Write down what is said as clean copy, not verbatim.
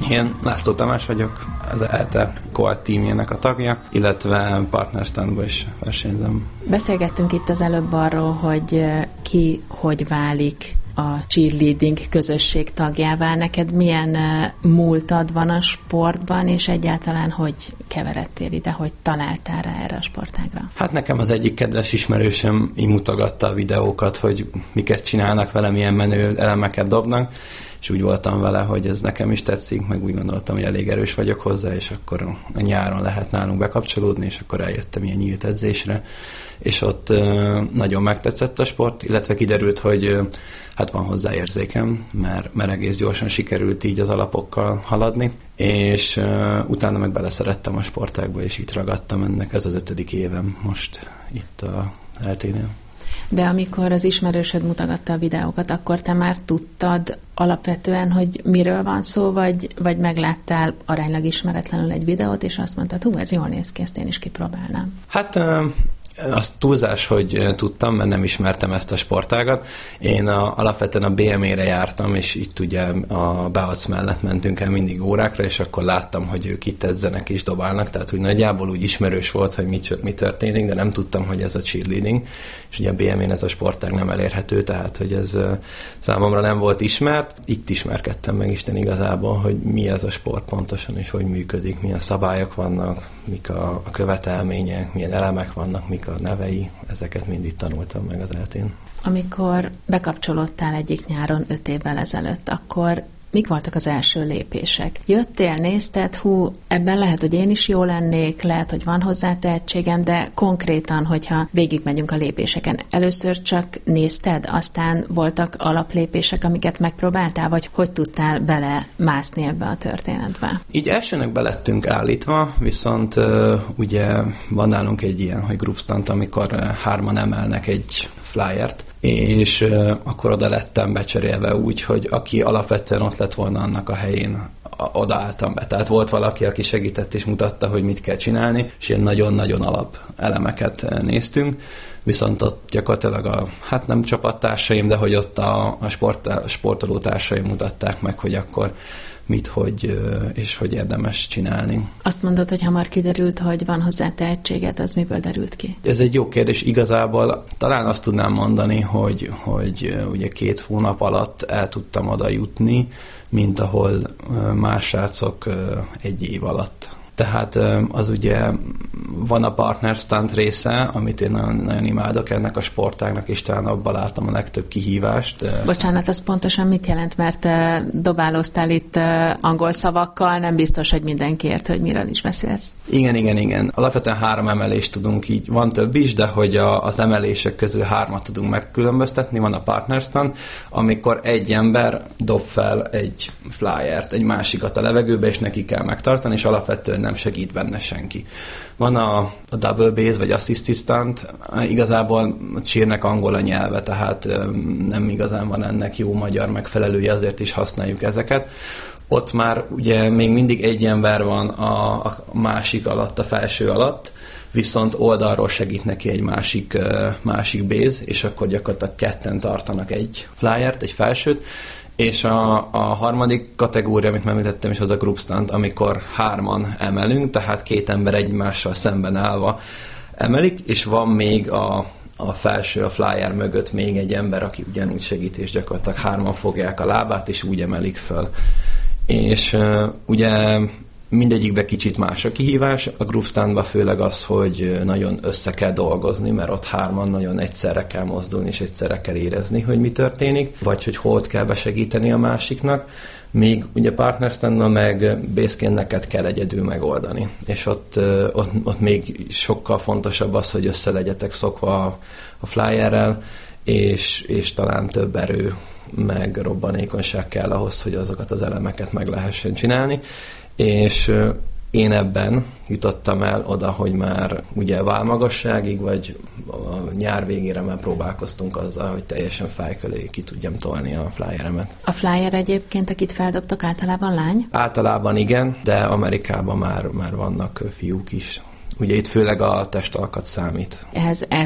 Én László Tamás vagyok, az ELTE Coalt teamjének a tagja, illetve partnerstandban is versenyzem. Beszélgettünk itt az előbb arról, hogy ki hogy válik a cheerleading közösség tagjává. Neked milyen múltad van a sportban, és egyáltalán hogy keveredtél ide, hogy találtál rá erre a sportágra? Hát nekem az egyik kedves ismerősöm így mutogatta a videókat, hogy miket csinálnak vele, milyen menő elemeket dobnak, és úgy voltam vele, hogy ez nekem is tetszik, meg úgy gondoltam, hogy elég erős vagyok hozzá, és akkor a nyáron lehet nálunk bekapcsolódni, és akkor eljöttem ilyen nyílt edzésre, és ott nagyon megtetszett a sport, illetve kiderült, hogy hát van hozzá érzékem, mert egész gyorsan sikerült így az alapokkal haladni, és utána meg beleszerettem a sportágba, és itt ragadtam ennek, ez az 5. évem most itt a ELTE-nél. De amikor az ismerősöd mutogatta a videókat, akkor te már tudtad alapvetően, hogy miről van szó, vagy megláttál aránylag ismeretlenül egy videót, és azt mondtad, ez jól néz ki, ezt én is kipróbálnám. Hát az túlzás, hogy tudtam, mert nem ismertem ezt a sportágat. Én alapvetően a BME-re jártam, és itt ugye a Beac mellett mentünk el mindig órákra, és akkor láttam, hogy ők itt edzenek és dobálnak, tehát úgy nagyjából úgy ismerős volt, hogy mi történik, de nem tudtam, hogy ez a cheerleading, és ugye a BME-n ez a sportág nem elérhető, tehát hogy ez számomra nem volt ismert. Itt ismerkedtem meg Isten igazából, hogy mi ez a sport pontosan, és hogy működik, milyen szabályok vannak, mik a követelmények, milyen elemek vannak, mik a nevei, ezeket mindig tanultam meg az ELTE-n. Amikor bekapcsolódtál egyik nyáron 5 évvel ezelőtt, akkor mik voltak az első lépések? Jöttél, nézted, ebben lehet, hogy én is jó lennék, lehet, hogy van hozzá tehetségem, de konkrétan, hogyha végigmegyünk a lépéseken, először csak nézted, aztán voltak alaplépések, amiket megpróbáltál, vagy hogy tudtál belemászni ebbe a történetbe? Így elsőnek belettünk állítva, viszont ugye van nálunk egy ilyen, hogy groupstand, amikor 3-an emelnek egy flyert, és akkor oda lettem becserélve úgy, hogy aki alapvetően ott lett volna annak a helyén, odaálltam be. Tehát volt valaki, aki segített és mutatta, hogy mit kell csinálni, és ilyen nagyon-nagyon alap elemeket néztünk, viszont ott gyakorlatilag hát nem csapattársaim, de hogy ott a sportolótársaim mutatták meg, hogy akkor mit, hogy és hogy érdemes csinálni. Azt mondod, hogy hamar kiderült, hogy van hozzá tehetséget, az miből derült ki? Ez egy jó kérdés. Igazából talán azt tudnám mondani, hogy ugye 2 hónap alatt el tudtam oda jutni, mint ahol más srácok 1 év alatt. Tehát az ugye van a partnerstand része, amit én nagyon, nagyon imádok ennek a sportágnak, és talán abban látom a legtöbb kihívást. Bocsánat, az pontosan mit jelent, mert dobálóztál itt angol szavakkal, nem biztos, hogy mindenki ért, hogy miről is beszélsz. Igen. Alapvetően 3 emelést tudunk így, van több is, de hogy az emelések közül 3-at tudunk megkülönböztetni. Van a partnerstand, amikor egy ember dob fel egy flyert, egy másikat a levegőbe, és neki kell megtartani, és alapvetően nem segít benne senki. Van a double base, vagy assisted stunt, igazából a cheernek angol a nyelve, tehát nem igazán van ennek jó magyar megfelelője, azért is használjuk ezeket. Ott már ugye még mindig egy ember van a másik alatt, a felső alatt, viszont oldalról segít neki egy másik base, és akkor gyakorlatilag 2 tartanak egy flyert, egy felsőt, és a harmadik kategória, amit már említettem is, az a group stand, amikor 3-an emelünk, tehát 2 ember egymással szemben állva emelik, és van még a felső, a flyer mögött még egy ember, aki ugyanúgy segít, és gyakorlatilag 3-an fogják a lábát, és úgy emelik föl. És ugye mindegyikben kicsit más a kihívás, a group standban főleg az, hogy nagyon össze kell dolgozni, mert ott 3-an nagyon egyszerre kell mozdulni, és egyszerre kell érezni, hogy mi történik, vagy hogy hol kell besegíteni a másiknak, míg ugye partnerstandon meg baseként neked kell egyedül megoldani. És ott még sokkal fontosabb az, hogy össze legyetek szokva a flyerrel, és talán több erő meg robbanékonyság kell ahhoz, hogy azokat az elemeket meg lehessen csinálni. És én ebben jutottam el oda, hogy már ugye válmagasságig, vagy a nyár végére már próbálkoztunk azzal, hogy teljesen fájkölé ki tudjam tolni a flyeremet. A flyer egyébként, akit feldobtok, általában lány? Általában igen, de Amerikában már vannak fiúk is. Ugye itt főleg a testalkat számít. Ehhez